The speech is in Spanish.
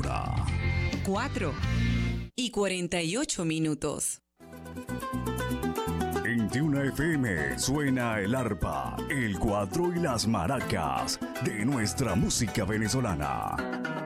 hora. 4:48. En Tiuna FM suena el arpa, el cuatro y las maracas de nuestra música venezolana.